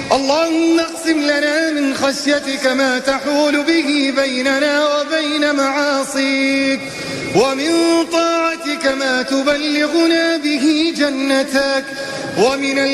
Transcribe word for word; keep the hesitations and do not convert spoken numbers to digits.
اللهم اقسم لنا من خشيتك ما تحول به بيننا وبين معاصيك، ومن طاعتك ما تبلغنا به جنتك، ومن